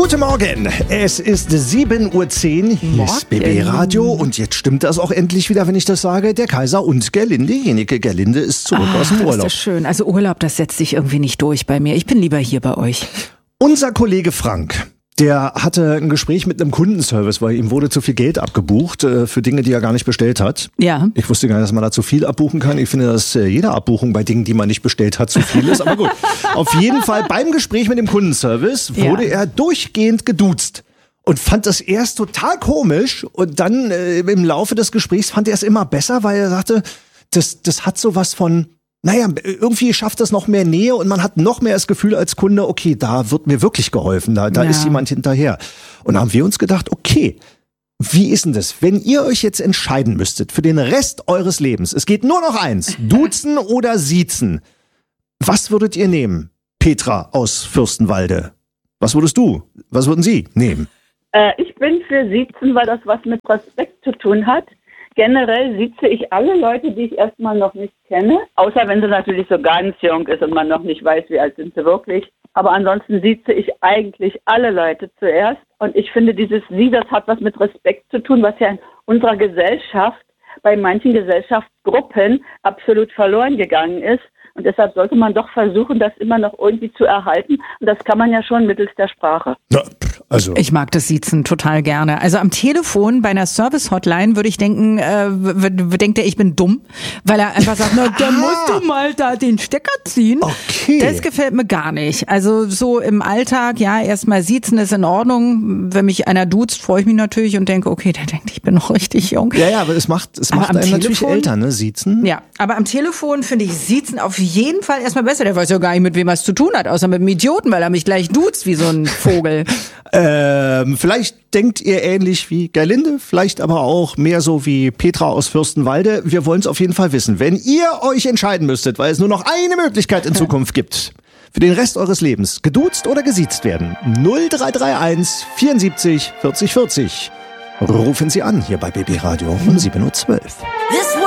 Guten Morgen, es ist 7:10 Uhr, hier ist BB Radio und jetzt stimmt das auch endlich wieder, wenn ich das sage, der Kaiser und Gerlinde. Jeneke Gerlinde ist zurück aus dem Urlaub. Das ist schön, also Urlaub, das setzt sich irgendwie nicht durch bei mir. Ich bin lieber hier bei euch. Unser Kollege Frank, der hatte ein Gespräch mit einem Kundenservice, weil ihm wurde zu viel Geld abgebucht für Dinge, die er gar nicht bestellt hat. Ja. Ich wusste gar nicht, dass man da zu viel abbuchen kann. Ich finde, dass jede Abbuchung bei Dingen, die man nicht bestellt hat, zu viel ist. Aber gut, auf jeden Fall beim Gespräch mit dem Kundenservice wurde er durchgehend geduzt. Und fand das erst total komisch und dann im Laufe des Gesprächs fand er es immer besser, weil er sagte, das hat sowas von... Naja, irgendwie schafft das noch mehr Nähe und man hat noch mehr das Gefühl als Kunde, okay, da wird mir wirklich geholfen, da ist jemand hinterher. Und da haben wir uns gedacht, okay, wie ist denn das, wenn ihr euch jetzt entscheiden müsstet für den Rest eures Lebens, es geht nur noch eins, duzen oder siezen, was würdet ihr nehmen? Petra aus Fürstenwalde, was würden Sie nehmen? Ich bin für Siezen, weil das was mit Respekt zu tun hat. Generell sieze ich alle Leute, die ich erstmal noch nicht kenne, außer wenn sie natürlich so ganz jung ist und man noch nicht weiß, wie alt sind sie wirklich. Aber ansonsten sieze ich eigentlich alle Leute zuerst. Und ich finde, dieses Sie, das hat was mit Respekt zu tun, was ja in unserer Gesellschaft, bei manchen Gesellschaftsgruppen absolut verloren gegangen ist. Und deshalb sollte man doch versuchen, das immer noch irgendwie zu erhalten. Und das kann man ja schon mittels der Sprache. Ja, also. Ich mag das Siezen total gerne. Also am Telefon bei einer Service-Hotline würde ich denken, denkt er, ich bin dumm, weil er einfach sagt, na, da musst du mal da den Stecker ziehen. Okay. Das gefällt mir gar nicht. Also so im Alltag, ja, erstmal Siezen ist in Ordnung. Wenn mich einer duzt, freue ich mich natürlich und denke, okay, der denkt, ich bin noch richtig jung. Ja, aber es macht einen natürlich älter, ne, Siezen. Ja, aber am Telefon finde ich Siezen auf jeden Fall erstmal besser. Der weiß ja gar nicht, mit wem er es zu tun hat, außer mit einem Idioten, weil er mich gleich duzt wie so ein Vogel. Vielleicht denkt ihr ähnlich wie Gerlinde, vielleicht aber auch mehr so wie Petra aus Fürstenwalde. Wir wollen es auf jeden Fall wissen. Wenn ihr euch entscheiden müsstet, weil es nur noch eine Möglichkeit in Zukunft gibt, für den Rest eures Lebens, geduzt oder gesiezt werden, 0331 74 40 40. Rufen Sie an hier bei BB Radio um 7:12 Uhr.